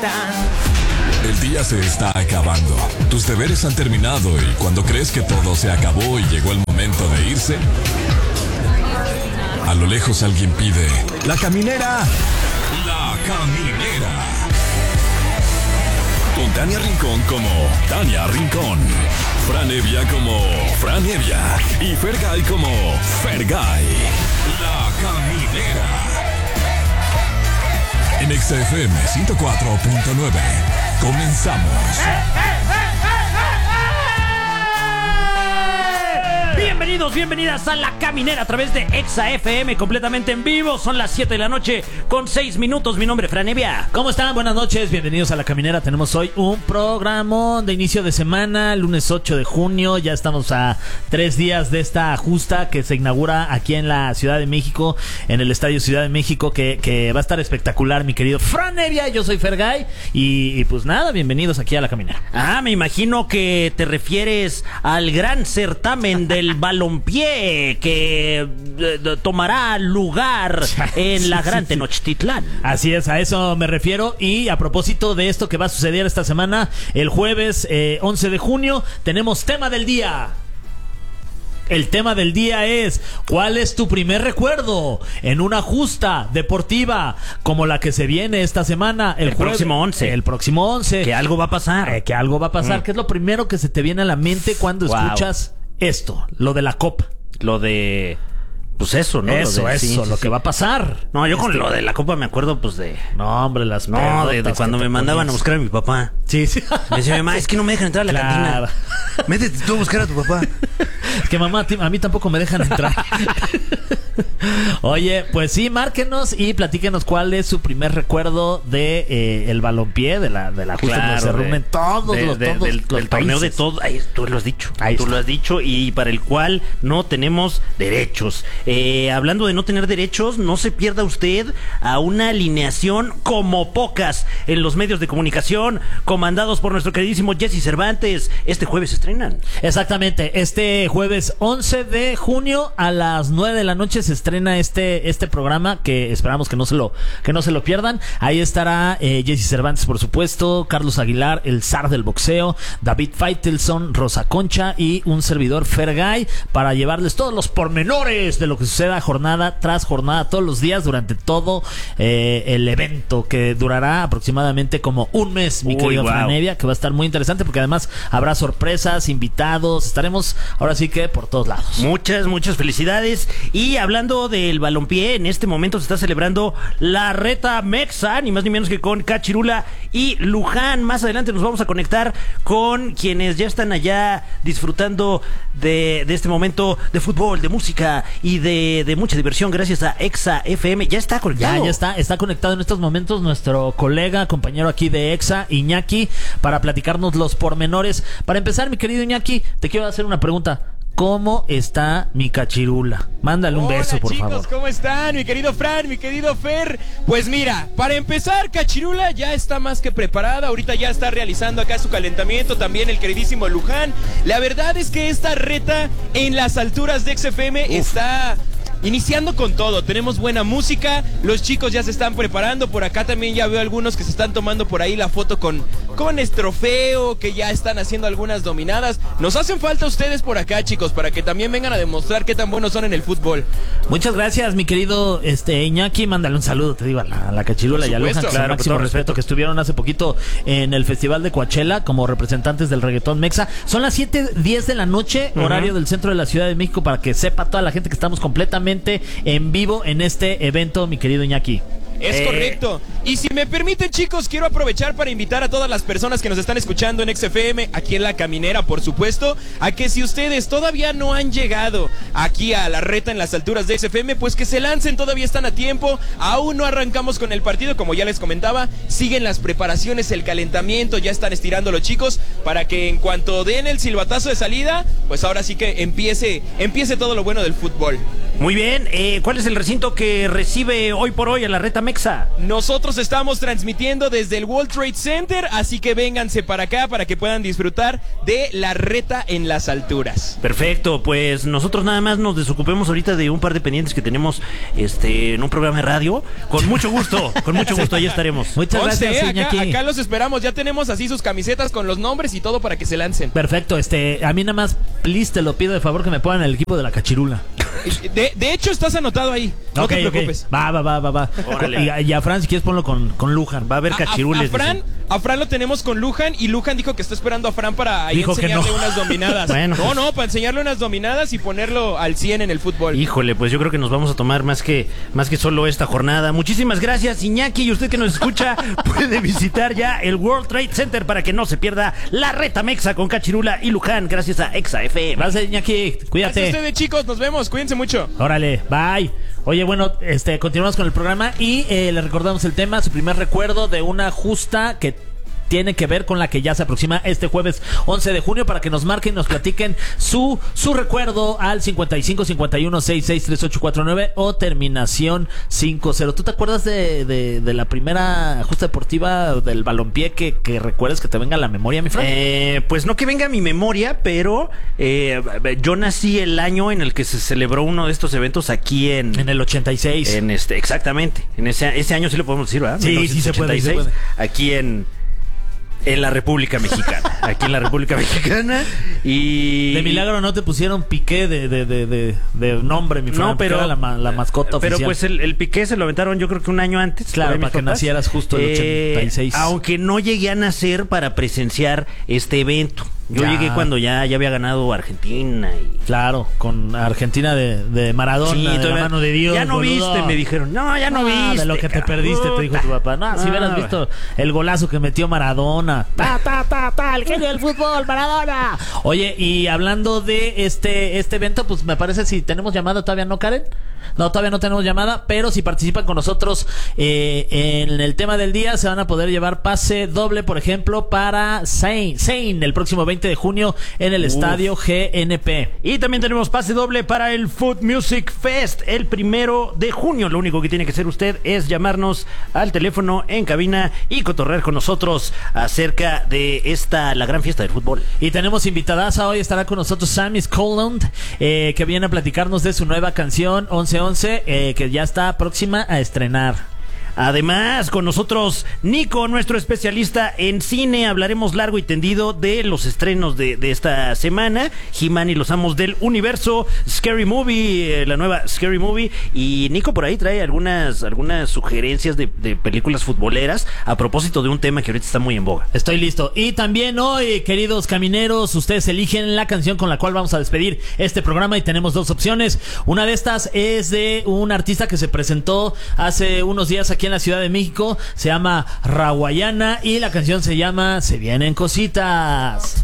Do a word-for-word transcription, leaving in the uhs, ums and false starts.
necesitan. El día se está acabando. Tus deberes han terminado y cuando crees que todo se acabó y llegó el momento de irse, a lo lejos alguien pide: ¡La caminera! ¡La caminera! Con Tania Rincón como Tania Rincón, Fran Evia como Fran Evia y Fergay como Fergay. La caminera. En Exa F M ciento cuatro punto nueve. Comenzamos. Bienvenidos, bienvenidas a La Caminera a través de Exa F M, completamente en vivo. Son las siete de la noche con seis minutos. Mi nombre es Fran Evia. ¿Cómo están? Buenas noches, bienvenidos a La Caminera. Tenemos hoy un programón de inicio de semana, lunes ocho de junio. Ya estamos a tres días de esta justa que se inaugura aquí en la Ciudad de México, en el Estadio Ciudad de México, que, que va a estar espectacular, mi querido Fran Evia. Yo soy Fergay y, y pues nada, bienvenidos aquí a La Caminera. Ah, me imagino que te refieres al gran certamen del balompié que eh, tomará lugar en la Gran Tenochtitlán. Así es, a eso me refiero. Y a propósito de esto que va a suceder esta semana, el jueves eh, once de junio, tenemos tema del día. El tema del día es: ¿cuál es tu primer recuerdo en una justa deportiva como la que se viene esta semana? El, el jueves, próximo once. El próximo once. Que algo va a pasar. Eh, que algo va a pasar. Mm. ¿Qué es lo primero que se te viene a la mente cuando wow. escuchas esto? Lo de la copa. Lo de... Pues eso, ¿no? Eso, lo de, eso, sí, lo sí, que sí. va a pasar. No, yo con este... lo de la copa me acuerdo, pues de... No, hombre, las No, de, de cuando me mandaban ponías. a buscar a mi papá. Sí, sí. Me decía, mamá, es que no me dejan entrar a la claro. cantina. Métete tú a buscar a tu papá. Es que mamá, a mí tampoco me dejan entrar. Oye, pues sí, márquenos y platíquenos cuál es su primer recuerdo de eh, el balompié, de la, de la justa claro, donde se reúnen todos de, los, de, todos del, los del torneo de todo. Ahí, tú lo has dicho. Ahí tú está. lo has dicho y para el cual no tenemos derechos. Eh, hablando de no tener derechos, no se pierda usted a una alineación como pocas en los medios de comunicación, comandados por nuestro queridísimo Jesse Cervantes. Este jueves se estrenan. Exactamente, este jueves once de junio a las nueve de la noche se estrena este este programa que esperamos que no se lo que no se lo pierdan. Ahí estará eh, Jesse Cervantes, por supuesto, Carlos Aguilar, el zar del boxeo, David Faitelson, Rosa Concha y un servidor Fergay para llevarles todos los pormenores de lo que suceda jornada tras jornada, todos los días durante todo eh, el evento, que durará aproximadamente como un mes, mi Uy, querido wow. Fran Evia, que va a estar muy interesante porque además habrá sorpresas, invitados, estaremos ahora sí que por todos lados. Muchas, muchas felicidades. Y hablando del balompié, en este momento se está celebrando la Reta Mexa, ni más ni menos que con Cachirula y Luján. Más adelante nos vamos a conectar con quienes ya están allá disfrutando de, de este momento de fútbol, de música y de, de mucha diversión gracias a Exa F M. Ya está conectado. Ya, ya está, está conectado en estos momentos nuestro colega, compañero aquí de Exa, Iñaki, para platicarnos los pormenores. Para empezar, mi querido Iñaki, te quiero hacer una pregunta. ¿Cómo está mi Cachirula? Mándale un Hola, beso, por chicos, favor. ¿cómo están? Mi querido Fran, mi querido Fer. Pues mira, para empezar, Cachirula ya está más que preparada. Ahorita ya está realizando acá su calentamiento. También el queridísimo Luján. La verdad es que esta reta en las alturas de X F M Uf. está... iniciando con todo, tenemos buena música, los chicos ya se están preparando, por acá también ya veo algunos que se están tomando por ahí la foto con, con Estrofeo, que ya están haciendo algunas dominadas. Nos hacen falta ustedes por acá, chicos, para que también vengan a demostrar qué tan buenos son en el fútbol. Muchas gracias, mi querido este Iñaki, mándale un saludo, te digo, a la, a la Cachirula y a Luján, claro, máximo respeto, respeto, que estuvieron hace poquito en el Festival de Coachella como representantes del reggaetón mexa. Son las siete diez de la noche, uh-huh. horario del centro de la Ciudad de México, para que sepa toda la gente que estamos completamente en vivo en este evento, mi querido Iñaki. Es eh... correcto. Y si me permiten, chicos, quiero aprovechar para invitar a todas las personas que nos están escuchando en X F M, aquí en La Caminera, por supuesto, a que si ustedes todavía no han llegado aquí a la reta en las alturas de X F M, pues que se lancen, todavía están a tiempo. Aún no arrancamos con el partido, como ya les comentaba, siguen las preparaciones, el calentamiento, ya están estirando los chicos para que en cuanto den el silbatazo de salida, pues ahora sí que empiece, empiece todo lo bueno del fútbol. Muy bien, eh, ¿cuál es el recinto que recibe hoy por hoy a la Reta Mexa? Nosotros estamos transmitiendo desde el World Trade Center, así que vénganse para acá para que puedan disfrutar de la reta en las alturas. Perfecto, pues nosotros nada más nos desocupemos ahorita de un par de pendientes que tenemos este, en un programa de radio. Con mucho gusto, con mucho gusto, ahí estaremos. Muchas Conste, gracias, acá, Iñaki. acá los esperamos, ya tenemos así sus camisetas con los nombres y todo para que se lancen. Perfecto, este, a mí nada más, please, te lo pido de favor que me pongan el equipo de la Cachirula. De, de hecho, estás anotado ahí, no Ok, te ok. preocupes. Va, va, va, va, va. Órale. Y, y a Fran, si quieres ponlo con, con Luján. Va a haber A- a- cachirules. A, Fran, dicen. a Fran lo tenemos con Luján y Luján dijo que está esperando a Fran para ahí Dijo que enseñarle no. unas dominadas. Bueno, no, pues. no, para enseñarle unas dominadas y ponerlo al cien en el fútbol. Híjole, pues yo creo que nos vamos a tomar más que, más que solo esta jornada. Muchísimas gracias, Iñaki. Y usted que nos escucha puede visitar ya el World Trade Center para que no se pierda la Reta Mexa con Cachirula y Luján, gracias a Exa F M. Gracias, Iñaki. Gracias a Cuídate. ustedes, chicos, nos vemos, cuídense mucho. Órale, bye. Oye, bueno, este, continuamos con el programa y eh, le recordamos el tema, su primer recuerdo de una justa que tiene que ver con la que ya se aproxima este jueves once de junio, para que nos marquen y nos platiquen su, su recuerdo al cincuenta y cinco cincuenta y uno sesenta y seis treinta y ocho cuarenta y nueve o terminación cincuenta. ¿Tú te acuerdas de, de, de la primera justa deportiva del balompié que, que recuerdes, que te venga a la memoria, mi Fran? Eh, pues no que venga a mi memoria, pero eh, yo nací el año en el que se celebró uno de estos eventos aquí en... En el ochenta y seis. En este, exactamente. En ese, ese año sí lo podemos decir, ¿verdad? Sí, sí se puede, sí se puede. Aquí en, en la República Mexicana. Aquí en la República Mexicana. Y. De milagro no te pusieron Piqué de, de, de, de, de nombre, mi Fran, No, pero. porque era la, ma- la mascota Pero oficial. pues el, el Piqué se lo aventaron yo creo que un año antes. Claro, por ahí para mis que papás. nacieras justo el ochenta y seis. Aunque no llegué a nacer para presenciar este evento. Yo Ya. llegué cuando ya, ya había ganado Argentina y. Claro, con Argentina de, de Maradona, Sí, de la todavía- mano de Dios. Ya no boludo. viste, me dijeron. No, ya no Ah, viste. de lo que te cabrón. perdiste, te dijo tu papá. No, si Ah, hubieras visto el golazo que metió Maradona. Ta, ta, ta, ta, el genio del fútbol, Maradona. Oye, y hablando de este, este evento, pues me parece si tenemos llamada, todavía no, Karen. No, todavía no tenemos llamada, pero si participan con nosotros eh, en el tema del día, se van a poder llevar pase doble, por ejemplo, para Zayn, Zayn el próximo veinte de junio en el Uf. estadio G N P. Y también tenemos pase doble para el Food Music Fest el primero de junio. Lo único que tiene que hacer usted es llamarnos al teléfono en cabina y cotorrear con nosotros acerca de esta, la gran fiesta del fútbol. Y tenemos invitadaza, hoy estará con nosotros Sammy Skolund, eh, que viene a platicarnos de su nueva canción once once, eh, que ya está próxima a estrenar. Además, con nosotros Nico, nuestro especialista en cine. Hablaremos largo y tendido de los estrenos de, de esta semana. He-Man y los Amos del Universo, Scary Movie, eh, la nueva Scary Movie. Y Nico por ahí trae algunas, algunas sugerencias de, de películas futboleras a propósito de un tema que ahorita está muy en boga. Estoy listo. Y también hoy, queridos camineros, ustedes eligen la canción con la cual vamos a despedir este programa y tenemos dos opciones. Una de estas es de un artista que se presentó hace unos días aquí en la Ciudad de México. Se llama Rawayana y la canción se llama Se Vienen Cositas.